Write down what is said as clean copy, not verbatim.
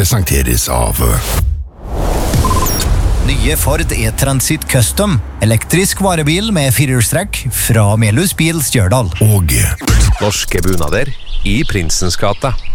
presenteres av Nye Ford E-Transit Custom, elektrisk varebil med firehjulstrekk fra Melhus Bil Stjørdal. Og Norske bunader i Prinsens gate.